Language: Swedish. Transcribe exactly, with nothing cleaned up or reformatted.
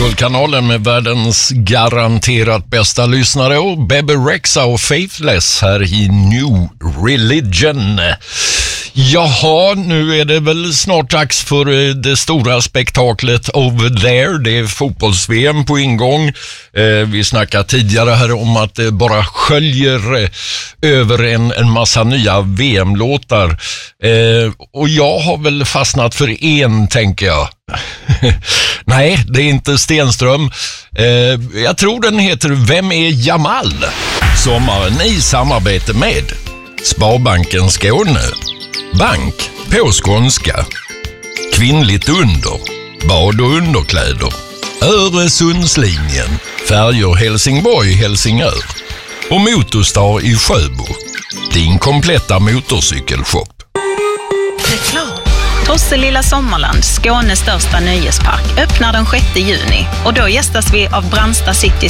Guldkanalen med världens garanterat bästa lyssnare och Bebe Rexha och Faithless här i New Religion. Jaha, nu är det väl snart dags för det stora spektaklet Over There. Det är fotbolls-V M på ingång. Eh, vi snackade tidigare här om att det bara sköljer eh, över en, en massa nya V M-låtar. Eh, och jag har väl fastnat för en, tänker jag. Nej, det är inte Stenström. Eh, jag tror den heter Vem är Jamal? Sommaren i samarbete med Sparbanken Skåne, Bank på skånska, Kvinnligt under, bad och underkläder, Öresundslinjen, Färjor Helsingborg, Helsingör och Motorstar i Sjöbo. Din kompletta motorcykelshop. Reklam. Tosselilla Sommarland, Skånes största nöjespark, öppnar den sjätte juni och då gästas vi av Brandsta City